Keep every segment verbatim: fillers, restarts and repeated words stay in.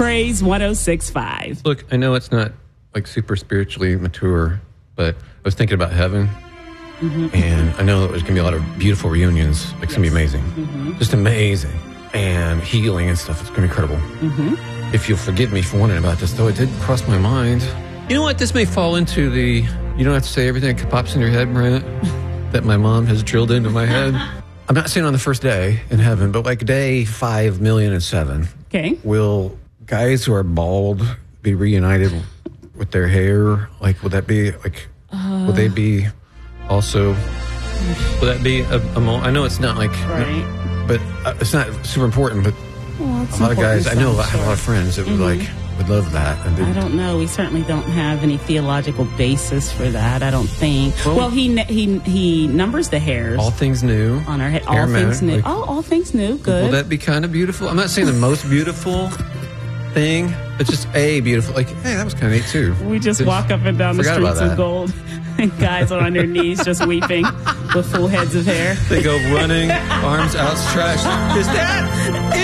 Praise one oh six point five. Look, I know it's not like super spiritually mature, but I was thinking about heaven. Mm-hmm. And I know there's going to be a lot of beautiful reunions. Like, it's yes. going to be amazing. Mm-hmm. Just amazing. And healing and stuff. It's going to be incredible. Mm-hmm. If you'll forgive me for wondering about this, though, it did cross my mind. You know what? This may fall into the, you don't have to say everything that pops in your head, Maria, that my mom has drilled into my head. I'm not saying on the first day in heaven, but like day five million and seven. Okay. Will guys who are bald be reunited with their hair? Like, would that be, like, uh, would they be... Also, would that be a, a mo- I know it's not like, right. no, but uh, it's not super important, but well, a lot of guys, I know I have a lot of friends that would mm-hmm. like, would love that. And I don't know. We certainly don't have any theological basis for that, I don't think. Well, well he he he numbers the hairs. All things new. On our head. All things new. Like, oh, all things new. Good. Will that be kind of beautiful? I'm not saying the most beautiful thing. It's just a beautiful, like, hey, that was kind of neat too. We just, just walk up and down the streets of gold. And guys are on their knees just weeping with full heads of hair. They go running, arms outstretched. Is that? It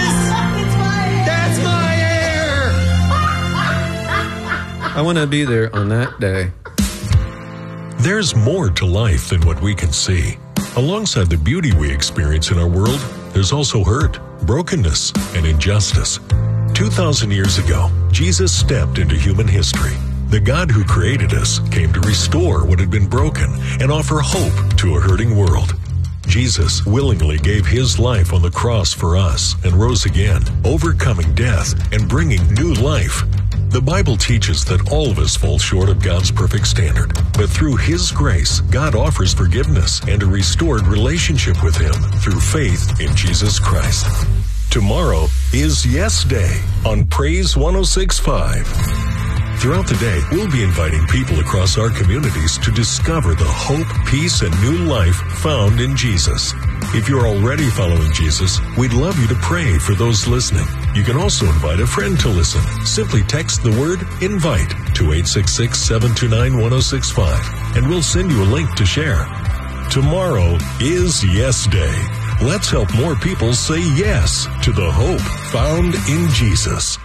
is! That's my hair! I want to be there on that day. There's more to life than what we can see. Alongside the beauty we experience in our world, there's also hurt, brokenness, and injustice. two thousand years ago, Jesus stepped into human history. The God who created us came to restore what had been broken and offer hope to a hurting world. Jesus willingly gave his life on the cross for us and rose again, overcoming death and bringing new life. The Bible teaches that all of us fall short of God's perfect standard, but through his grace, God offers forgiveness and a restored relationship with him through faith in Jesus Christ. Tomorrow is Yes Day on Praise one oh six point five. Throughout the day, we'll be inviting people across our communities to discover the hope, peace, and new life found in Jesus. If you're already following Jesus, we'd love you to pray for those listening. You can also invite a friend to listen. Simply text the word INVITE to eight six six, seven two nine, one oh six five, and we'll send you a link to share. Tomorrow is Yes Day. Let's help more people say yes to the hope found in Jesus.